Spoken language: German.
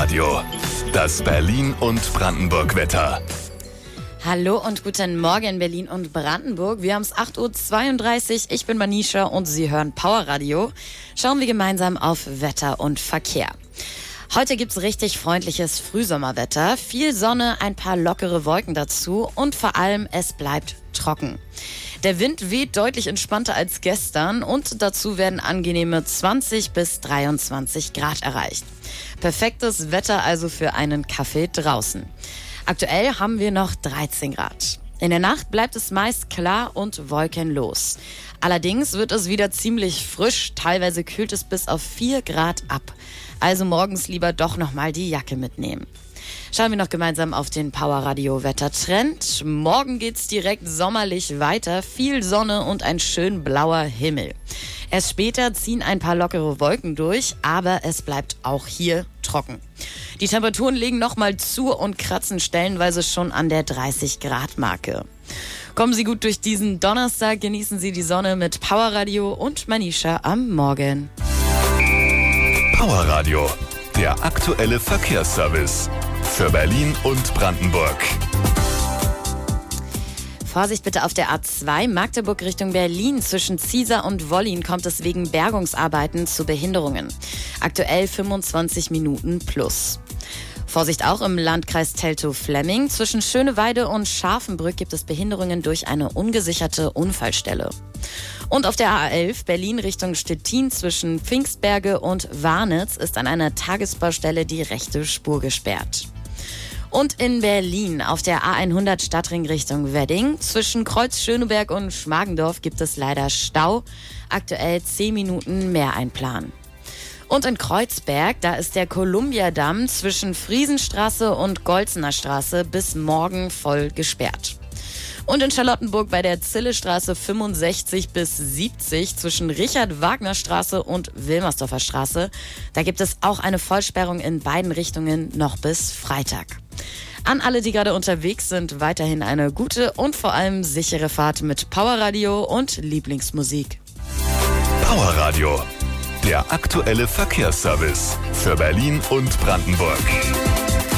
Powerradio, das Berlin- und Brandenburg-Wetter. Hallo und guten Morgen Berlin und Brandenburg. Wir haben es 8.32 Uhr, ich bin Manisha und Sie hören Powerradio. Schauen wir gemeinsam auf Wetter und Verkehr. Heute gibt's richtig freundliches Frühsommerwetter, viel Sonne, ein paar lockere Wolken dazu und vor allem es bleibt trocken. Der Wind weht deutlich entspannter als gestern und dazu werden angenehme 20 bis 23 Grad erreicht. Perfektes Wetter also für einen Kaffee draußen. Aktuell haben wir noch 13 Grad. In der Nacht bleibt es meist klar und wolkenlos. Allerdings wird es wieder ziemlich frisch, teilweise kühlt es bis auf 4 Grad ab. Also morgens lieber doch nochmal die Jacke mitnehmen. Schauen wir noch gemeinsam auf den Powerradio-Wettertrend. Morgen geht's direkt sommerlich weiter, viel Sonne und ein schön blauer Himmel. Erst später ziehen ein paar lockere Wolken durch, aber es bleibt auch hier trocken. Die Temperaturen legen nochmal zu und kratzen stellenweise schon an der 30-Grad-Marke. Kommen Sie gut durch diesen Donnerstag, genießen Sie die Sonne mit Powerradio und Manisha am Morgen. Powerradio, der aktuelle Verkehrsservice für Berlin und Brandenburg. Vorsicht bitte auf der A2 Magdeburg Richtung Berlin. Zwischen Ziesar und Wollin kommt es wegen Bergungsarbeiten zu Behinderungen. Aktuell 25 Minuten plus. Vorsicht auch im Landkreis Teltow-Fläming. Zwischen Schöneweide und Scharfenbrück gibt es Behinderungen durch eine ungesicherte Unfallstelle. Und auf der A11 Berlin Richtung Stettin zwischen Pfingstberge und Warnitz ist an einer Tagesbaustelle die rechte Spur gesperrt. Und in Berlin auf der A100 Stadtring Richtung Wedding zwischen Kreuz Schöneberg und Schmargendorf gibt es leider Stau. Aktuell 10 Minuten mehr einplanen. Und in Kreuzberg, da ist der Kolumbiadamm zwischen Friesenstraße und Golzener Straße bis morgen voll gesperrt. Und in Charlottenburg bei der Zillestraße 65 bis 70 zwischen Richard-Wagner-Straße und Wilmersdorfer Straße, da gibt es auch eine Vollsperrung in beiden Richtungen noch bis Freitag. An alle, die gerade unterwegs sind, weiterhin eine gute und vor allem sichere Fahrt mit Powerradio und Lieblingsmusik. Powerradio, der aktuelle Verkehrsservice für Berlin und Brandenburg.